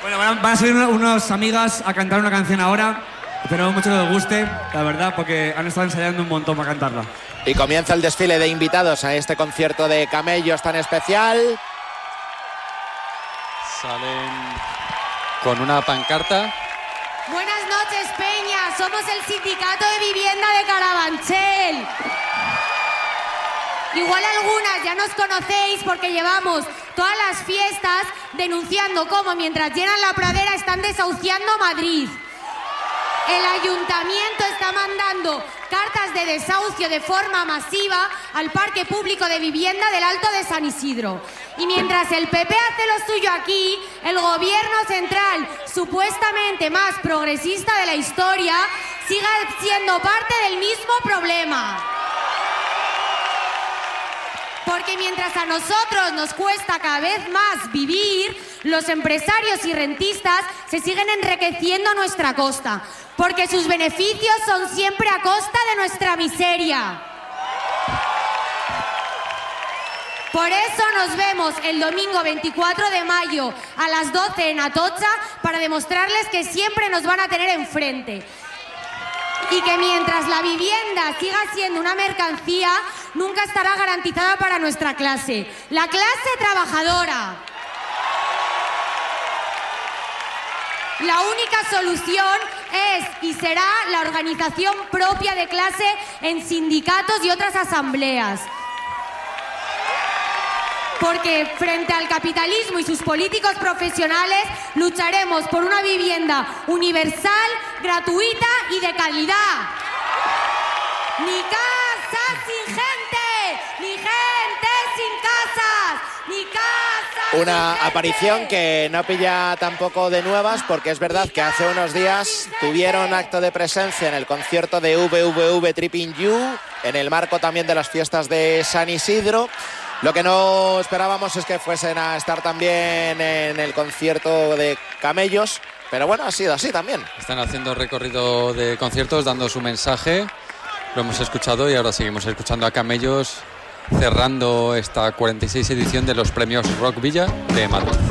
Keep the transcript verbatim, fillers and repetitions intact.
Bueno, van a salir unas amigas a cantar una canción ahora. Espero mucho que les guste, la verdad, porque han estado ensayando un montón para cantarla. Y comienza el desfile de invitados a este concierto de Camellos tan especial. Salen con una pancarta. Buenas noches, Peña. Somos el Sindicato de Vivienda de Carabanchel. Igual algunas ya nos conocéis porque llevamos todas las fiestas denunciando cómo mientras llenan la pradera están desahuciando Madrid. El ayuntamiento está mandando cartas de desahucio de forma masiva al parque público de vivienda del Alto de San Isidro. Y mientras el P P hace lo suyo aquí, el gobierno central, supuestamente más progresista de la historia, sigue siendo parte del mismo problema. Porque mientras a nosotros nos cuesta cada vez más vivir, los empresarios y rentistas se siguen enriqueciendo a nuestra costa, porque sus beneficios son siempre a costa de nuestra miseria. Por eso nos vemos el domingo veinticuatro de mayo a las doce en Atocha para demostrarles que siempre nos van a tener enfrente. Y que mientras la vivienda siga siendo una mercancía, nunca estará garantizada para nuestra clase, la clase trabajadora. La única solución es y será la organización propia de clase en sindicatos y otras asambleas. Porque frente al capitalismo y sus políticos profesionales lucharemos por una vivienda universal, gratuita y de calidad. Ni casas sin gente, ni gente sin casas, ni casas Una sin gente. aparición que no pilla tampoco de nuevas, porque es verdad que hace unos días tuvieron acto de presencia en el concierto de V V V Tripping You, en el marco también de las fiestas de San Isidro. Lo que no esperábamos es que fuesen a estar también en el concierto de Camellos, pero bueno, ha sido así también. Están haciendo recorrido de conciertos, dando su mensaje. Lo hemos escuchado y ahora seguimos escuchando a Camellos cerrando esta cuarenta y seis edición de los premios Rock Villa de Madrid.